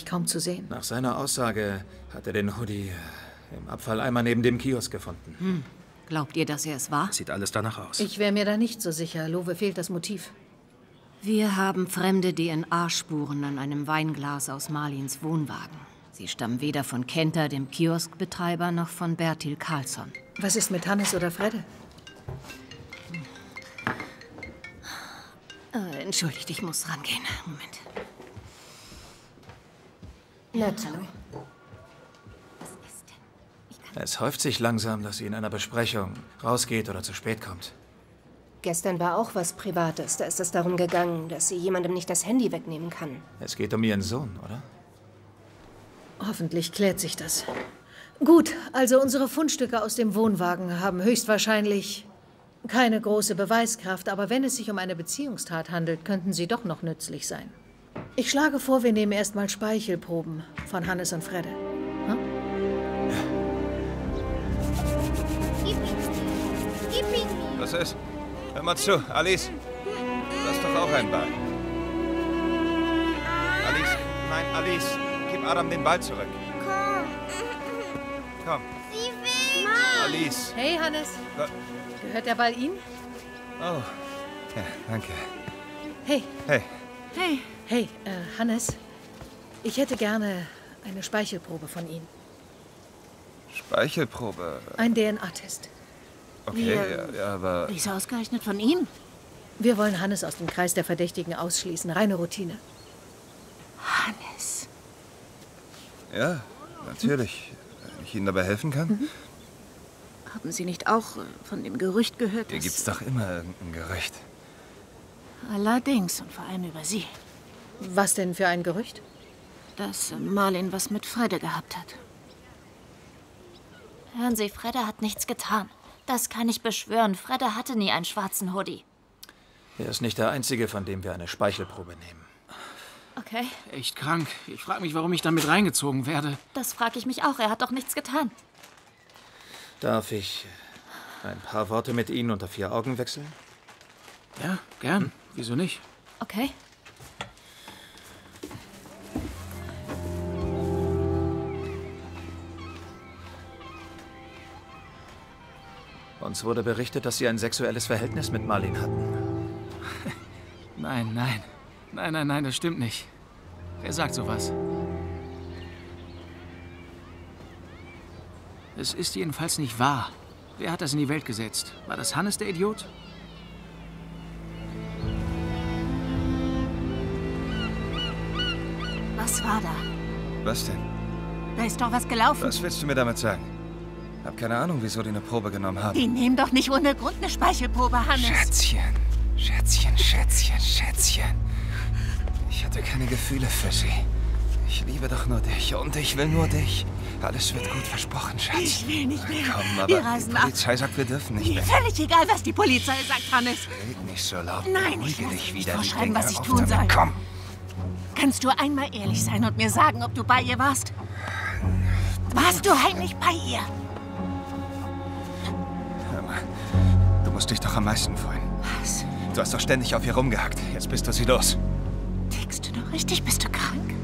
kaum zu sehen. Nach seiner Aussage hat er den Hoodie im Abfalleimer neben dem Kiosk gefunden. Glaubt ihr, dass er es war? Sieht alles danach aus. Ich wäre mir da nicht so sicher. Lowe fehlt das Motiv. Wir haben fremde DNA-Spuren an einem Weinglas aus Marlins Wohnwagen. Sie stammen weder von Kenta, dem Kioskbetreiber, noch von Bertil Karlsson. Was ist mit Hannes oder Fredde? Entschuldigt, ich muss rangehen. Moment. Nett. Hallo? Es häuft sich langsam, dass sie in einer Besprechung rausgeht oder zu spät kommt. Gestern war auch was Privates. Da ist es darum gegangen, dass sie jemandem nicht das Handy wegnehmen kann. Es geht um ihren Sohn, oder? Hoffentlich klärt sich das. Gut, also unsere Fundstücke aus dem Wohnwagen haben höchstwahrscheinlich keine große Beweiskraft, aber wenn es sich um eine Beziehungstat handelt, könnten sie doch noch nützlich sein. Ich schlage vor, wir nehmen erstmal Speichelproben von Hannes und Fredde. Hm? Was ist? Hör mal zu, Alice. Du hast doch auch einen Ball. Alice, nein, Alice. Gib Adam den Ball zurück. Komm. Sie will nicht. Alice. Hey, Hannes. Gehört der Ball Ihnen? Oh. Ja, danke. Hey. Hey. Hey. Hey, Hannes. Ich hätte gerne eine Speichelprobe von Ihnen. Speichelprobe. Ein DNA-Test. Okay, ja, aber... Wieso ausgerechnet von ihm? Wir wollen Hannes aus dem Kreis der Verdächtigen ausschließen. Reine Routine. Hannes. Ja, natürlich. Wenn ich Ihnen dabei helfen kann. Haben Sie nicht auch von dem Gerücht gehört, Hier gibt's doch immer irgendein Gerücht. Allerdings, und vor allem über Sie, Was denn für ein Gerücht? dass Marlin was mit Fredde gehabt hat. Hören Sie, Fredde hat nichts getan. Das kann ich beschwören. Fredde hatte nie einen schwarzen Hoodie. Er ist nicht der Einzige, von dem wir eine Speichelprobe nehmen. Okay, Echt krank. Ich frage mich, warum ich damit reingezogen werde. das frage ich mich auch. Er hat doch nichts getan. Darf ich ein paar Worte mit Ihnen unter 4 Augen wechseln? Ja, gern. Wieso nicht? Okay. Uns wurde berichtet, dass Sie ein sexuelles Verhältnis mit Marlin hatten. Nein, nein. Nein, nein, nein, das stimmt nicht. Wer sagt sowas? Es ist jedenfalls nicht wahr. Wer hat das in die Welt gesetzt? War das Hannes, der Idiot? Was war da? Was denn? Da ist doch was gelaufen. Was willst du mir damit sagen? Hab keine Ahnung, wieso die eine Probe genommen haben. Die nehmen doch nicht ohne Grund eine Speichelprobe, Hannes. Schätzchen, Schätzchen, Schätzchen, Schätzchen. Ich hatte keine Gefühle für sie. Ich liebe doch nur dich und ich will nur dich. Alles wird gut, versprochen, Schatz. Ich will nicht mehr. Komm, aber Wir die reisen ab. Polizei sagt, wir dürfen nicht mehr. Völlig egal, was die Polizei sagt, Hannes. Red nicht so laut. Nein, ich Beruhige lass dich dir nicht wieder. vorschreiben, Dinge was ich auf tun damit. soll. Komm. Kannst du einmal ehrlich sein und mir sagen, ob du bei ihr warst? Warst du heimlich bei ihr? Hör mal, du musst dich doch am meisten freuen. Was? Du hast doch ständig auf ihr rumgehackt. Jetzt bist du sie los. Tickst du noch richtig? Bist du krank?